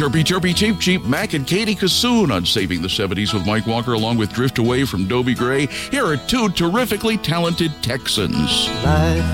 Chirpy, chirpy, cheep, cheep, Mac and Katie Kassoon on Saving the 70s with Mike Walker, along with Drift Away from Dobie Gray. Here are two terrifically talented Texans. Life